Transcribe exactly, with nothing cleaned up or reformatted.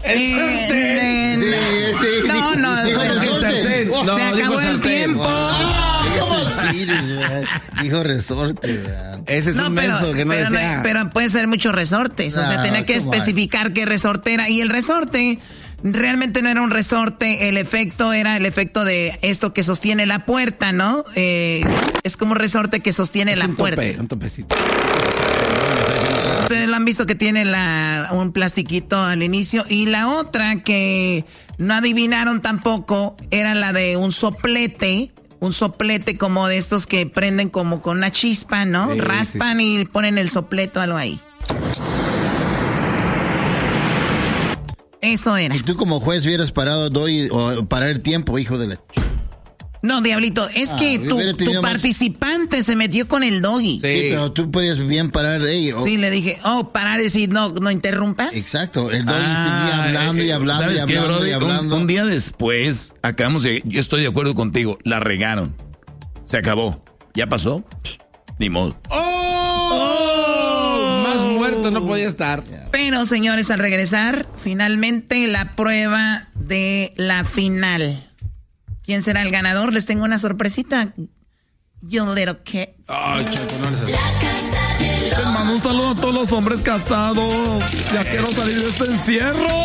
Eh, eh, sí, sí. No, no, dijo no, resorte. no, No, se acabó el tiempo. Ah, dijo resorte, ¿verdad? Ese es No, un pero, menso que no pero, decía. no, pero puede ser muchos resortes. O sea, No, tenía que come especificar qué resorte era. Y el resorte realmente no era un resorte. El efecto era el efecto de esto que sostiene la puerta, ¿no? Eh, es como un resorte que sostiene Es la un puerta. tope, un topecito. Ustedes lo han visto que tiene la, un plastiquito al inicio. Y la otra que no adivinaron tampoco era la de un soplete. Un soplete como de estos que prenden como con una chispa, ¿no? Sí, Raspan sí. y ponen el sopleto, algo ahí. Eso era. Y tú como juez hubieras parado doy, o parar el tiempo, hijo de la... No, Diablito, es Ah, que tu, hubiera tu tenido más- participante se metió con el doggy. Sí, pero tú podías bien parar. Ey, o- Sí, le dije, oh, parar y decir, no, no interrumpas. Exacto, el doggy Ah, seguía hablando y eh, hablando y ¿sabes qué, hablando Brody? y Un- hablando. Un, día después, acabamos de... Yo estoy de acuerdo contigo, la regaron. Se acabó. ¿Ya pasó? Pff, ni modo. ¡Oh! Más muerto no podía estar. Pero, señores, al regresar, finalmente la prueba de la final. ¿Quién será el ganador? Les tengo una sorpresita. You little kids. Ay, Choco, no les Hermano, un saludo a todos los hombres casados. Ya quiero salir de este encierro.